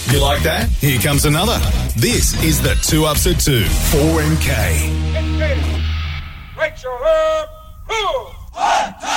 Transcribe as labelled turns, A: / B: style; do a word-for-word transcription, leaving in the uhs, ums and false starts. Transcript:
A: You like that? Here comes another. This is the Two Ups at Two, four M K.
B: Right your up. One, two.